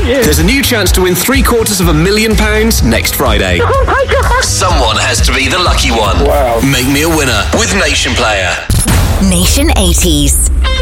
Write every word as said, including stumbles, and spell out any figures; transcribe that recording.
you. There's a new chance to win three quarters of a million pounds next Friday. Oh my God. Someone has to be the lucky one. Wow. Make me a winner with Nation Player. Nation eighties.